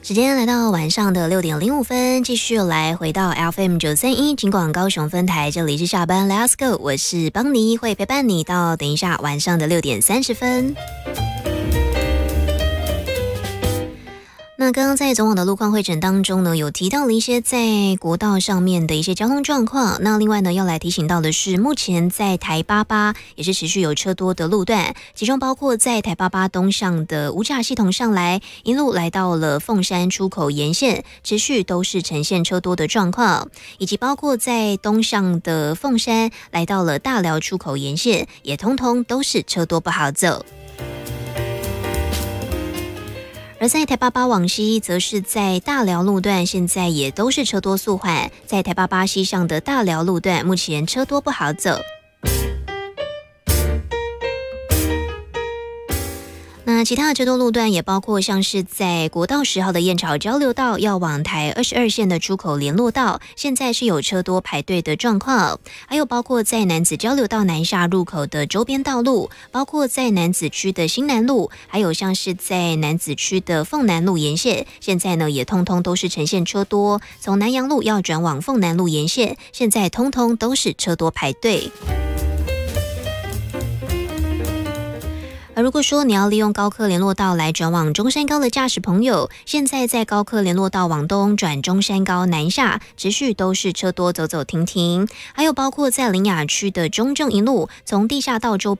时间来到晚上的6:05，继续来回到 FM931 金广高雄分台，这里是下班 Let's Go， 我是邦尼，会陪伴你到等一下晚上的6:30。那刚刚在总网的路况会诊当中呢，有提到了一些在国道上面的一些交通状况。那另外呢，要来提醒到的是，目前在台88也是持续有车多的路段，其中包括在台88东上的无栅系统上来，一路来到了凤山出口沿线，持续都是呈现车多的状况，以及包括在东上的凤山来到了大寮出口沿线，也通通都是车多不好走。而在台88往西，则是在大寮路段，现在也都是车多速缓。在台88西上的大寮路段，目前车多不好走。那其他的车多路段也包括像是在国道10号的燕巢交流道要往台22线的出口联络道，现在是有车多排队的状况，还有包括在楠梓交流道南下入口的周边道路，包括在楠梓区的新南路，还有像是在楠梓区的凤南路沿线，现在呢也通通都是呈现车多，从南阳路要转往凤南路沿线，现在通通都是车多排队。而如果说你要利用高科联络道来转往中山高的驾驶朋友，现在在高科联络道往东转中山高南下，持续都是车多走走停停。还有包括在苓雅区的中正一路，从地下道周